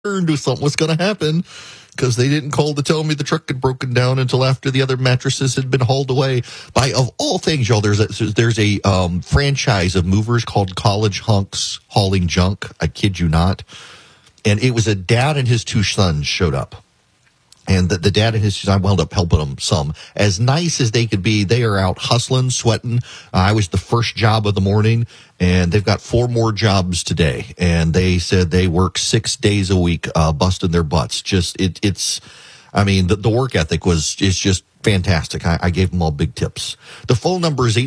knew something was going to happen because they didn't call to tell me the truck had broken down until after the other mattresses had been hauled away. By, of all things, y'all, there's a franchise of movers called College Hunks Hauling Junk. I kid you not. And it was a dad and his two sons showed up. And the dad and his son wound up helping them some. As nice as they could be, they are out hustling, sweating. I was the first job of the morning, and they've got 4 more jobs today. And they said they work 6 days a week, busting their butts. The work ethic is just fantastic. I gave them all big tips. The phone number is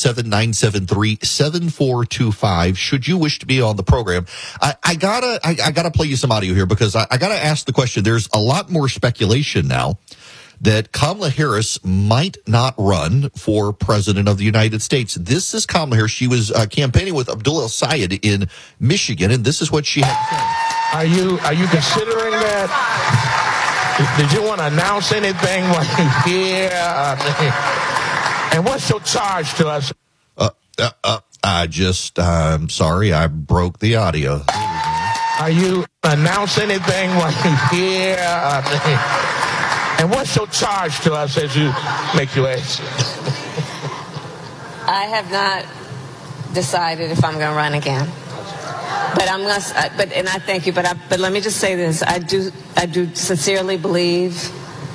877-973-7425. Should you wish to be on the program, I gotta play you some audio here because I gotta ask the question. There's a lot more speculation now that Kamala Harris might not run for president of the United States. This is Kamala Harris. She was campaigning with Abdul El-Sayed in Michigan, and this is what she had to say. Are you considering that? Did you want to announce anything while you're here? And what's your charge to us? I'm sorry, I broke the audio. Are you announce anything while you're here? And what's your charge to us as you make your exit? I have not decided if I'm going to run again. But I thank you. But let me just say this: I do sincerely believe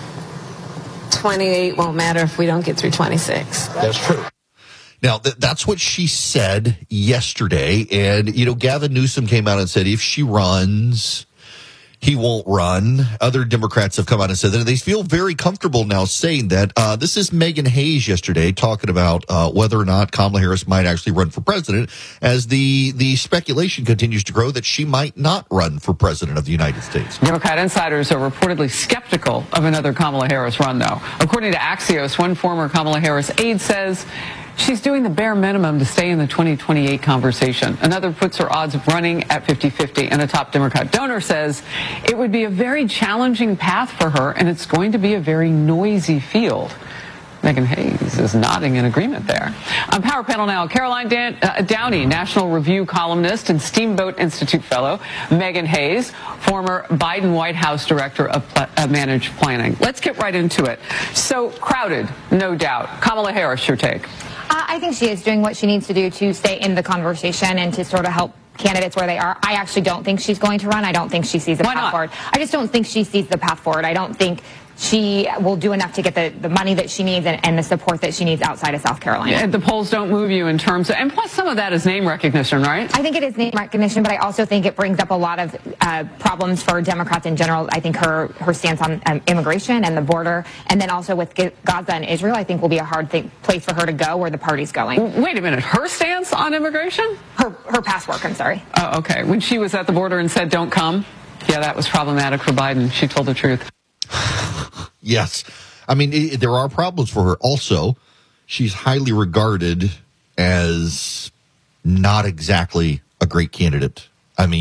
28 won't matter if we don't get through 26. That's true. Now, that's what she said yesterday, and Gavin Newsom came out and said if she runs, he won't run. Other Democrats have come out and said that they feel very comfortable now saying that. This is Megan Hayes yesterday talking about whether or not Kamala Harris might actually run for president, as the speculation continues to grow that she might not run for president of the United States. Democrat insiders are reportedly skeptical of another Kamala Harris run, though. According to Axios, one former Kamala Harris aide says she's doing the bare minimum to stay in the 2028 conversation. Another puts her odds of running at 50-50, and a top Democrat donor says it would be a very challenging path for her, and it's going to be a very noisy field. Megan Hayes is nodding in agreement there. On Power Panel now, Caroline Downey, National Review columnist and Steamboat Institute fellow. Megan Hayes, former Biden White House Director of Managed Planning. Let's get right into it. So crowded, no doubt. Kamala Harris, your take. I think she is doing what she needs to do to stay in the conversation and to sort of help candidates where they are. I actually don't think she's going to run. I don't think she sees the path forward. I just don't think she sees the path forward. I don't think she will do enough to get the money that she needs and the support that she needs outside of South Carolina. Yeah, the polls don't move you in terms of, and plus some of that is name recognition, right? I think it is name recognition, but I also think it brings up a lot of problems for Democrats in general. I think her stance on immigration and the border, and then also with Gaza and Israel, I think will be a hard place for her to go where the party's going. Wait a minute, her stance on immigration? Her past work, I'm sorry. Oh, okay. When she was at the border and said, don't come, yeah, that was problematic for Biden. She told the truth. Yes. There are problems for her. Also, she's highly regarded as not exactly a great candidate.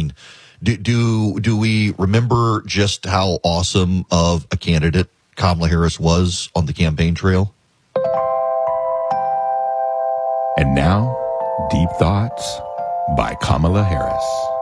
Do we remember just how awesome of a candidate Kamala Harris was on the campaign trail? And now, Deep Thoughts by Kamala Harris.